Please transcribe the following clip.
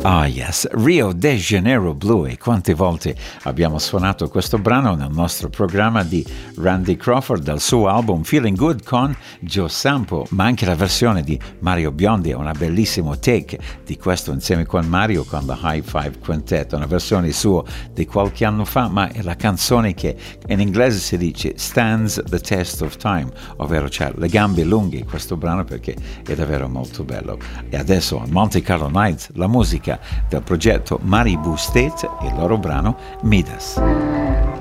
Ah yes, Rio de Janeiro Blue, e quante volte abbiamo suonato questo brano nel nostro programma di Randy Crawford dal suo album Feeling Good con Joe Sample, ma anche la versione di Mario Biondi è una bellissima take di questo insieme con Mario con The High Five Quintet, una versione sua di qualche anno fa, ma è la canzone che in inglese si dice Stands the Test of Time, ovvero c'ha le gambe lunghe questo brano perché è davvero molto bello. E adesso Monte Carlo Nights, la musica del progetto Maribou State e il loro brano Midas.